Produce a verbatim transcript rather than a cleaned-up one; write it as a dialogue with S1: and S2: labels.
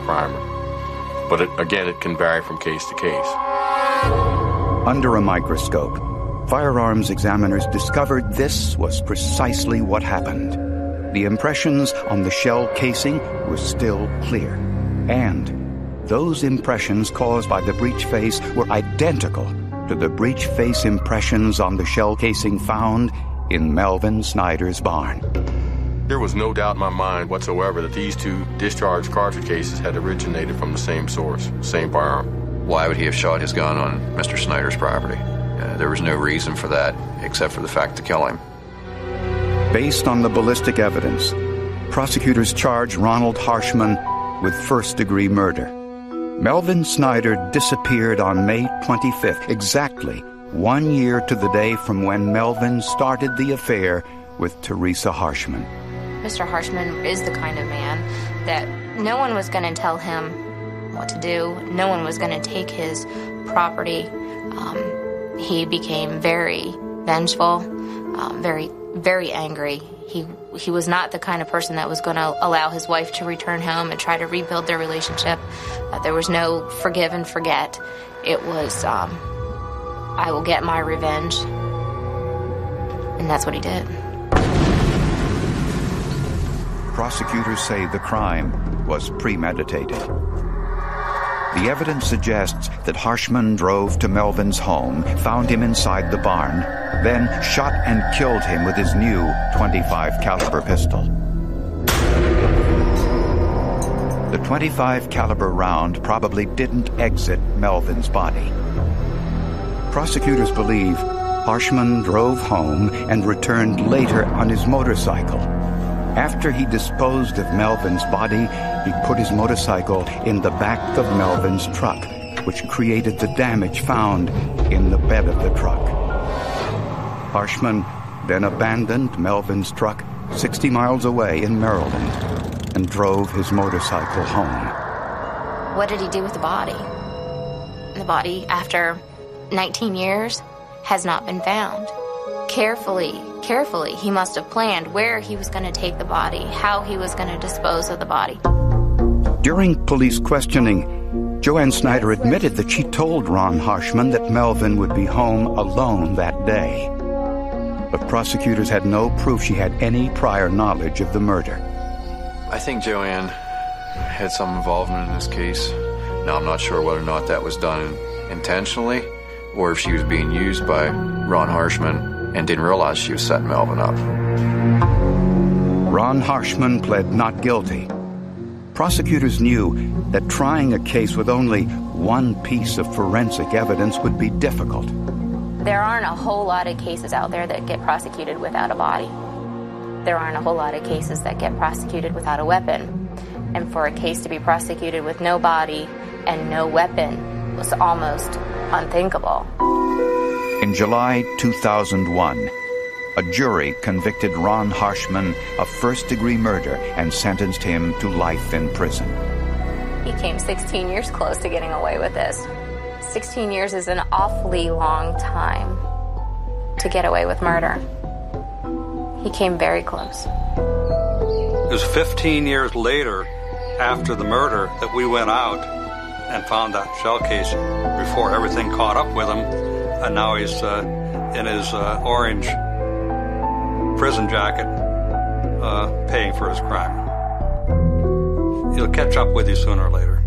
S1: primer. But it, again, it can vary from case to case.
S2: Under a microscope, firearms examiners discovered this was precisely what happened. The impressions on the shell casing were still clear, and those impressions caused by the breech face were identical to the breech face impressions on the shell casing found in Melvin Snyder's barn.
S1: There was no doubt in my mind whatsoever that these two discharged cartridge cases had originated from the same source, same firearm.
S3: Why would he have shot his gun on Mister Snyder's property? Uh, there was no reason for that except for the fact to kill him.
S2: Based on the ballistic evidence, prosecutors charged Ronald Harshman with first-degree murder. Melvin Snyder disappeared on May twenty-fifth, exactly one year to the day from when Melvin started the affair with Teresa Harshman.
S4: Mister Harshman is the kind of man that no one was going to tell him what to do. No one was going to take his property. Um, he became very vengeful, um, very, very angry. He he was not the kind of person that was going to allow his wife to return home and try to rebuild their relationship. Uh, there was no forgive and forget. It was, um, I will get my revenge. And that's what he did.
S2: Prosecutors say the crime was premeditated. The evidence suggests that Harshman drove to Melvin's home, found him inside the barn, then shot and killed him with his new twenty-five caliber pistol. The twenty-five caliber round probably didn't exit Melvin's body. Prosecutors believe Harshman drove home and returned later on his motorcycle. After he disposed of Melvin's body, he put his motorcycle in the back of Melvin's truck, which created the damage found in the bed of the truck. Harshman then abandoned Melvin's truck sixty miles away in Maryland and drove his motorcycle home.
S4: What did he do with the body? The body, after nineteen years, has not been found. Carefully, carefully, he must have planned where he was going to take the body, how he was going to dispose of the body.
S2: During police questioning, Joanne Snyder admitted that she told Ron Harshman that Melvin would be home alone that day. But prosecutors had no proof she had any prior knowledge of the murder.
S3: I think Joanne had some involvement in this case. Now, I'm not sure whether or not that was done intentionally or if she was being used by Ron Harshman and didn't realize she was setting Melvin up.
S2: Ron Harshman pled not guilty. Prosecutors knew that trying a case with only one piece of forensic evidence would be difficult.
S4: There aren't a whole lot of cases out there that get prosecuted without a body. There aren't a whole lot of cases that get prosecuted without a weapon. And for a case to be prosecuted with no body and no weapon was almost unthinkable.
S2: In July two thousand one, a jury convicted Ron Harshman of first-degree murder and sentenced him to life in prison.
S4: He came sixteen years close to getting away with this. sixteen years is an awfully long time to get away with murder. He came very close.
S5: It was fifteen years later, after the murder, that we went out and found that shell casing before everything caught up with him. And now he's uh, in his uh, orange prison jacket, uh, paying for his crime. He'll catch up with you sooner or later.